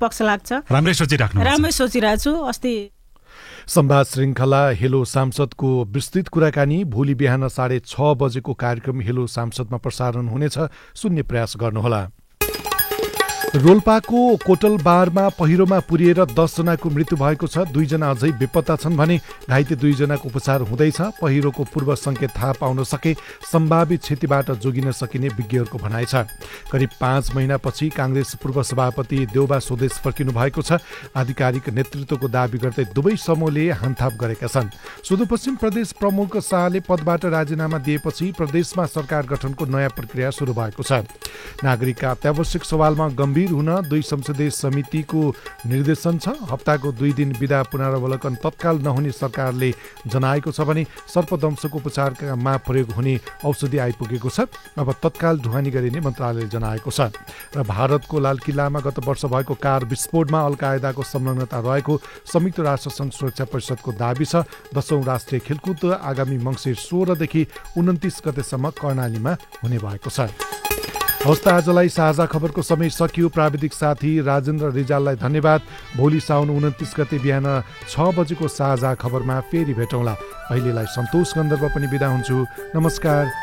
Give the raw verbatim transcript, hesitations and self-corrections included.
पक्ष लाग्छ। राम्रै सोचिराख्नु राम्रै सोचिरहेको छु। अस्ति संवाद श्रृङ्खला हेलो सांसदको विस्तृत कुराकानी भोलि बिहान साढे छ बजेको कार्यक्रम हेलो सांसदमा प्रसारण हुनेछ, सुन्ने प्रयास गर्नुहोला। रोल्पाको कोटलबारमा पहिरोमा पुरिएर दसजनाको मृत्यु भएको छ। दुईजना अझै बेपत्ता छन् भने घाइते दुईजनाको उपचार हुँदैछ। पहिरोको पूर्व सङ्केत थाहा पाउन सके सम्भावित क्षतिबाट जोगिन सकिने विज्ञहरूको भनाइ छ। करिब पाँच महिनापछि काङ्ग्रेस पूर्व सभापति देउबा स्वदेश फर्किनु भएको छ। आधिकारिक नेतृत्वको दावी गर्दै दुवै समूहले हानथाप गरेका छन्। सुदूरपश्चिम प्रदेश प्रमुख शाहले पदबाट राजीनामा दिएपछि प्रदेशमा सरकार गठनको नयाँ प्रक्रिया सुरु भएको छ। नागरिकका अत्यावश्यक सवालमा गम्भीर हुन दुई संसदीय समितिको निर्देशन छ। हप्ताको दुई दिन बिदा पुनरावलोकन तत्काल नहुने सरकारले जनाएको छ भने सर्पदंशको उपचारमा प्रयोग हुने औषधि आइपुगेको छ। अब तत्काल ढुवानी गरिने मन्त्रालयले जनाएको छ। र भारतको लाल किल्लामा गत वर्ष भएको कार विस्फोटमा अल कायदाको संलग्नता रहेको संयुक्त राष्ट्रसङ्घ सुरक्षा परिषदको दाबी छ। दशौं राष्ट्रिय खेलकुद आगामी मङ्सिर सोह्रदेखि उन्तिस गतेसम्म कर्णालीमा हुने भएको छ। हवस्, आजलाई साझा खबरको समय सकियो। प्राविधिक साथी राजेन्द्र रिजाललाई धन्यवाद। भोलि साउन उन्तिस गते बिहान छ बजेको साझा खबरमा फेरि भेटौँला। अहिलेलाई सन्तोष गन्धर्व पनि बिदा हुन्छु। नमस्कार।